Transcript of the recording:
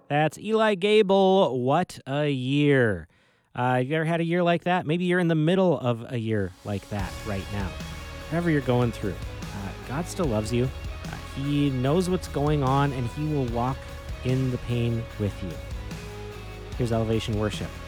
That's Eli Gable. What a year. You ever had a year like that? Maybe you're in the middle of a year like that right now. Whatever you're going through, God still loves you. He knows what's going on, and He will walk in the pain with you. Here's Elevation Worship.